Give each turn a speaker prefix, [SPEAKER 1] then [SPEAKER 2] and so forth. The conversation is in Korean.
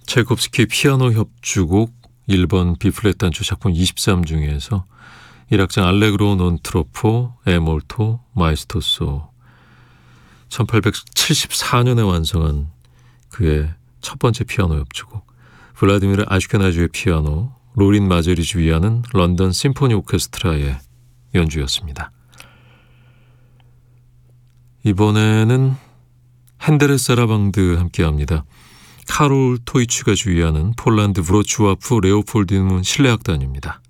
[SPEAKER 1] 차이콥스키 피아노 협주곡 1번 B플랫 단조 작품 23 중에서 1악장 알레그로 non troppo e molto maestoso 1874년에 완성한 그의 첫 번째 피아노 협주곡, 블라디미르 아슈케나즈의 피아노, 로린 마제리주 위하는 런던 심포니 오케스트라의 연주였습니다. 이번에는 핸델의 사라방드 함께합니다. 카롤 토이츠가 주의하는 폴란드 브로츠와프 레오폴디누 실내악단입니다.